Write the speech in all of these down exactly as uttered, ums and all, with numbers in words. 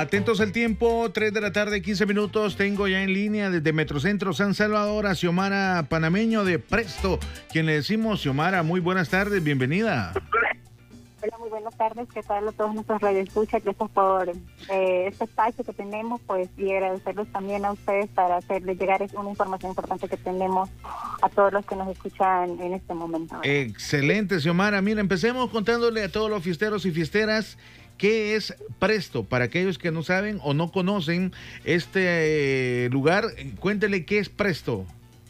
Atentos al tiempo, tres de la tarde, quince minutos. Tengo ya en línea desde Metrocentro San Salvador a Xiomara Panameño de Presto, quien le decimos, Xiomara, muy buenas tardes, bienvenida. Hola, muy buenas tardes, ¿qué tal a todos nuestros radioescuchas? Gracias por eh, este espacio que tenemos, pues, y agradecerles también a ustedes para hacerles llegar una información importante que tenemos a todos los que nos escuchan en este momento. Excelente, Xiomara. Mira, empecemos contándole a todos los fiesteros y fiesteras qué es Presto. Para aquellos que no saben o no conocen este eh, lugar, cuéntele qué es Presto.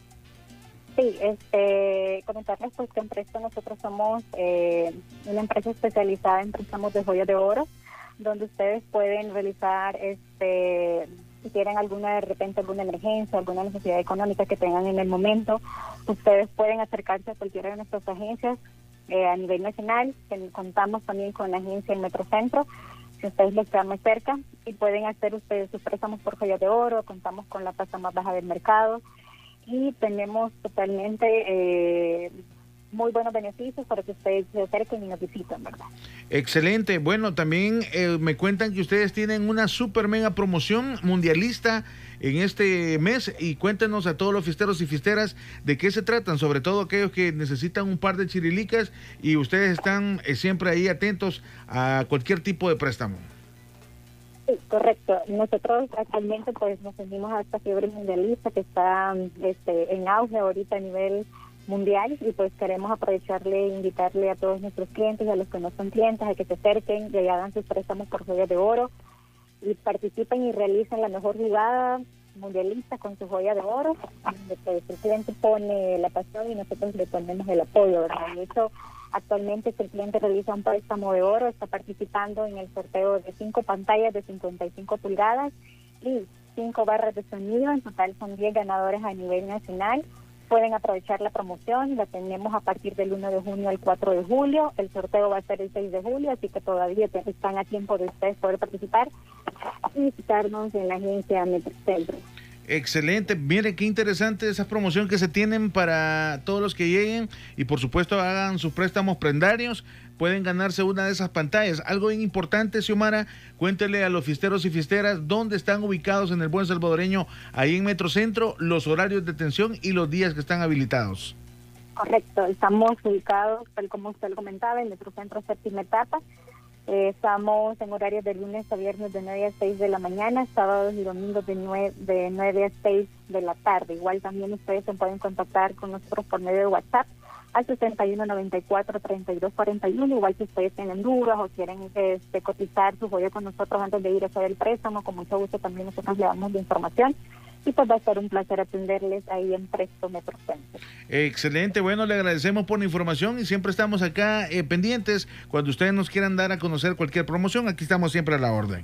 Sí, este, comentarles pues que en Presto nosotros somos eh, una empresa especializada en préstamos de joyas de oro, donde ustedes pueden realizar, este, si tienen alguna, de repente alguna emergencia, alguna necesidad económica que tengan en el momento, ustedes pueden acercarse a cualquiera de nuestras agencias eh, a nivel nacional, que contamos también con la agencia en Metrocentro, si ustedes les quedan más cerca, y pueden hacer ustedes sus préstamos por joyas de oro, contamos con la tasa más baja del mercado, y tenemos totalmente eh, muy buenos beneficios para que ustedes se acerquen y nos visiten, ¿verdad? Excelente. Bueno, también eh, me cuentan que ustedes tienen una super mega promoción mundialista en este mes, y cuéntenos a todos los fiesteros y fiesteras de qué se tratan, sobre todo aquellos que necesitan un par de chirilicas, y ustedes están eh, siempre ahí atentos a cualquier tipo de préstamo. Sí, correcto. Nosotros actualmente pues nos unimos a esta fiebre mundialista que está este, en auge ahorita a nivel mundial, y pues queremos aprovecharle e invitarle a todos nuestros clientes y a los que no son clientes a que se acerquen y hagan sus préstamos por joyas de oro y participen y realicen la mejor jugada mundialista con su joya de oro, donde pues el cliente pone la pasión y nosotros le ponemos el apoyo, ¿verdad? De hecho, actualmente si el cliente realiza un préstamo de oro, está participando en el sorteo de cinco pantallas de cincuenta y cinco pulgadas y cinco barras de sonido. En total son diez ganadores a nivel nacional. Pueden aprovechar la promoción, la tenemos a partir del uno de junio al cuatro de julio. El sorteo va a ser el seis de julio, así que todavía están a tiempo de ustedes poder participar y visitarnos en la agencia Metrocentro. Excelente, mire qué interesante esa promoción que se tienen para todos los que lleguen y por supuesto hagan sus préstamos prendarios, pueden ganarse una de esas pantallas. Algo bien importante, Xiomara, cuéntele a los fiesteros y fiesteras dónde están ubicados en el buen salvadoreño, ahí en Metrocentro, los horarios de atención y los días que están habilitados. Correcto, estamos ubicados, tal como usted lo comentaba, en Metrocentro séptima etapa. Eh, estamos en horarios de lunes a viernes de nueve a seis de la mañana, sábados y domingos de nueve, de nueve a seis de la tarde. Igual también ustedes se pueden contactar con nosotros por medio de WhatsApp al sesenta y uno noventa y cuatro treinta y dos cuarenta y uno. Igual si ustedes tienen dudas o quieren este, cotizar su joya con nosotros antes de ir a hacer el préstamo, con mucho gusto también nosotros le damos la información. Y pues va a ser un placer atenderles ahí en Presto Metrocentro. Excelente, bueno, le agradecemos por la información y siempre estamos acá eh, pendientes. Cuando ustedes nos quieran dar a conocer cualquier promoción, aquí estamos siempre a la orden.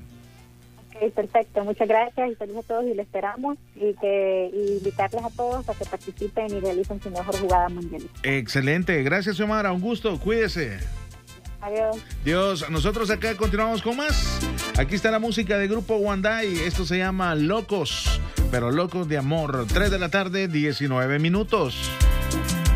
Ok, perfecto, muchas gracias y feliz a todos y les esperamos y que y invitarles a todos a que participen y realicen su mejor jugada mundial. Excelente, gracias Xiomara, un gusto, cuídese. Adiós. Dios, nosotros acá continuamos con más. Aquí está la música de Grupo Wandai, esto se llama Locos, pero locos de amor. tres de la tarde, diecinueve minutos.